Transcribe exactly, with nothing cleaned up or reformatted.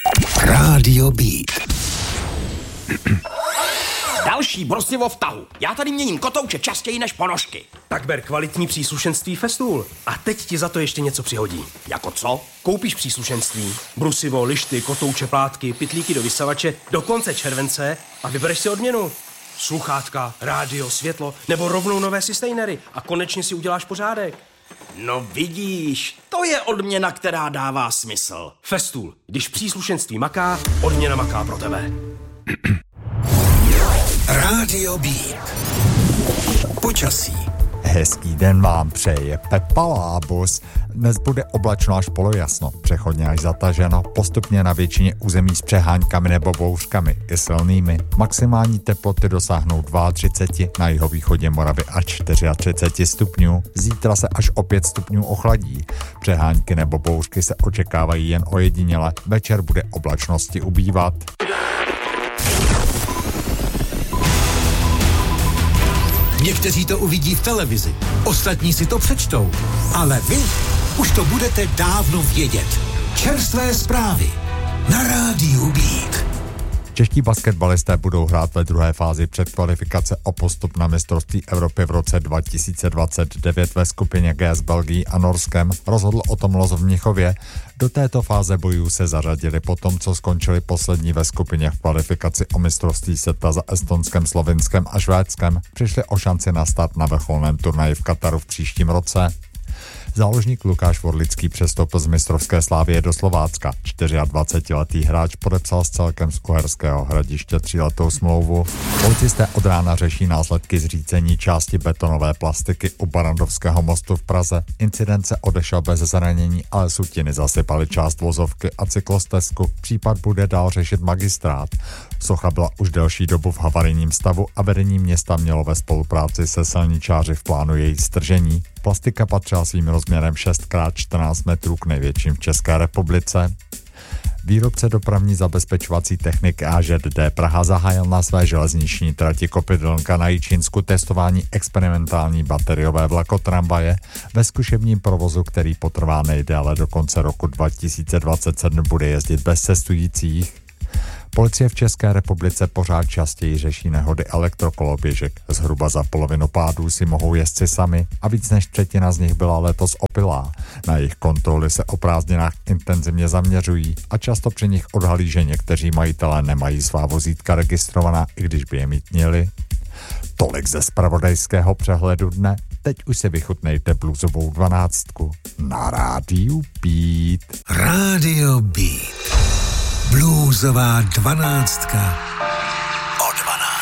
Rádio Beat. Další brosivo v tahu. Já tady měním kotouče častěji než ponožky. Tak ber kvalitní příslušenství Festool. A teď ti za to ještě něco přihodí. Jako co? Koupíš příslušenství, brusivo, lišty, kotouče, plátky, pytlíky do vysavače do konce července a vybereš si odměnu. Sluchátka, rádio, světlo nebo rovnou nové sustainery a konečně si uděláš pořádek. No vidíš, to je odměna, která dává smysl. Festool. Když příslušenství maká, odměna maká pro tebe. Rádio Beat. Počasí. Hezký den vám přeje Pepa Lábus. Dnes bude oblačno až polojasno, přechodně až zataženo, postupně na většině území s přeháňkami nebo bouřkami i silnými. Maximální teploty dosáhnou třicet dva, na jihovýchodě Moravy až třicet čtyři stupňů. Zítra se až o pět stupňů ochladí. Přeháňky nebo bouřky se očekávají jen ojediněle, večer bude oblačnosti ubývat. Někteří to uvidí v televizi, ostatní si to přečtou, ale vy už to budete dávno vědět. Čerstvé zprávy na Rádiu Beat. Čeští basketbalisté budou hrát ve druhé fázi předkvalifikace o postup na mistrovství Evropy v roce dva tisíce dvacet devět ve skupině G s Belgií a Norskem. Rozhodl o tom Loz v Mnichově. Do této fáze bojů se zařadili po tom, co skončili poslední ve skupině v kvalifikaci o mistrovství světa za Estonskem, Slovinskem a Švédskem. Přišli o šanci na start na vrcholném turnaji v Kataru v příštím roce. Záložník Lukáš Vorlický přestoupil z mistrovské Slávie do Slovácka. dvacetičtyřletý hráč podepsal s celkem z Uherského Hradiště tříletou smlouvu. Policisté od rána řeší následky zřícení části betonové plastiky u Barandovského mostu v Praze. Incident se odešel bez zranění, ale sutiny zasypaly část vozovky a cyklostezku. Případ bude dál řešit magistrát. Socha byla už delší dobu v havarijním stavu a vedení města mělo ve spolupráci se silničáři v plánu její stržení. Plastika patřila svým rozměrem šest krát čtrnáct metrů k největším v České republice. Výrobce dopravní zabezpečovací techniky á žé dé Praha zahájil na své železniční trati Kopydlnka na Jičínsku testování experimentální bateriové vlakotramvaje ve zkušebním provozu, který potrvá nejdéle do konce roku dva tisíce dvacet sedm, bude jezdit bez cestujících. Policie v České republice pořád častěji řeší nehody elektrokoloběžek. Zhruba za polovinu pádů si mohou jezdci sami a víc než třetina z nich byla letos opilá. Na jejich kontroly se o prázdninách intenzivně zaměřují a často při nich odhalí, že někteří majitelé nemají svá vozítka registrovaná, i když by je mít měli. Tolik ze zpravodajského přehledu dne. Teď už si vychutnejte bluesovou dvanáctku na Rádiu Beat. Rádio Beat. Bluesová dvanáctka